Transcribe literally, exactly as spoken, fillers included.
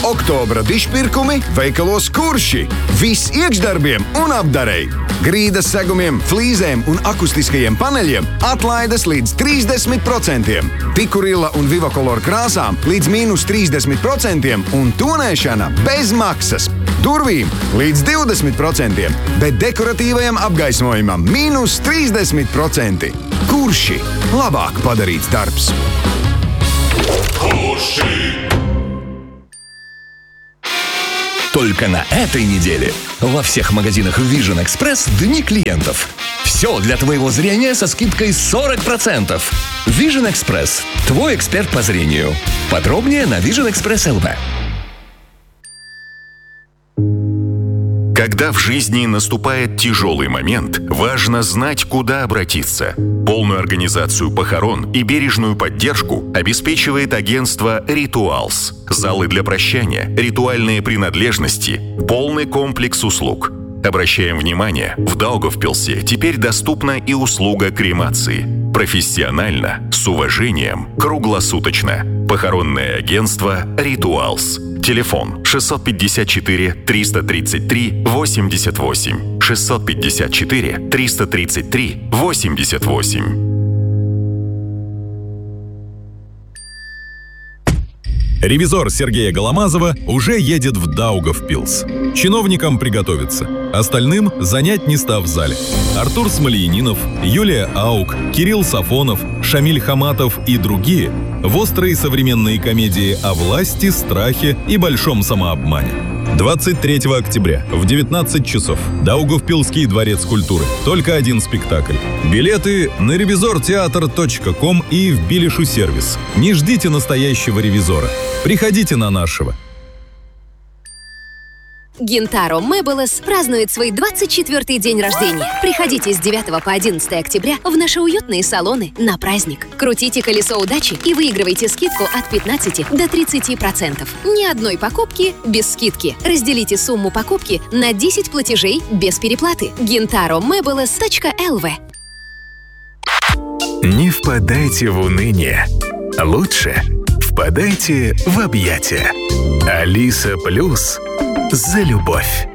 Oktobra dišpirkumi veikalos Kurši. Viss iekšdarbiem un apdarei. Grīdas segumiem, flīzēm un akustiskajiem paneļiem atlaides līdz trīsdesmit procentiem. Pikurila un Vivakolor krāsām līdz mīnus trīsdesmit procentiem un tonēšana bez maksas. Durvīm līdz divdesmit procentiem, bet dekoratīvajam apgaismojumam mīnus trīsdesmit procenti. Kurši? Labāk padarīts darbs. Kurši? Только на этой неделе во всех магазинах Vision Express дни клиентов. Все для твоего зрения со скидкой сорок процентов. Vision Express – твой эксперт по зрению. Подробнее на вижн экспресс точка эл ви. Когда в жизни наступает тяжелый момент, важно знать, куда обратиться. Полную организацию похорон и бережную поддержку обеспечивает агентство «Ритуалс». Залы для прощания, ритуальные принадлежности, полный комплекс услуг. Обращаем внимание, в Даугавпилсе теперь доступна и услуга кремации. Профессионально, с уважением, круглосуточно. Похоронное агентство «Ритуалс». Телефон шестьсот пятьдесят четыре триста тридцать три восемьдесят восемь. шестьсот пятьдесят четыре триста тридцать три восемьдесят восемь. Ревизор Сергея Голомазова уже едет в Даугавпилс. Чиновникам приготовиться. Остальным занять места в зале. Артур Смольянинов, Юлия Аук, Кирилл Сафонов, Шамиль Хаматов и другие в острые современные комедии о власти, страхе и большом самообмане. двадцать третьего октября в девятнадцать часов. Даугавпилский дворец культуры. Только один спектакль. Билеты на ревизор театр точка ком и в Билишу сервис. Не ждите настоящего ревизора. Приходите на нашего. Гинтаро Мэбелес празднует свой двадцать четвёртый день рождения. Приходите с девятого по одиннадцатое октября в наши уютные салоны на праздник. Крутите колесо удачи и выигрывайте скидку от пятнадцати до тридцати процентов. Ни одной покупки без скидки. Разделите сумму покупки на десять платежей без переплаты. гинтаро мэбелес точка эл ви. Не впадайте в уныние. Лучше впадайте в объятия. Алиса Плюс за любовь.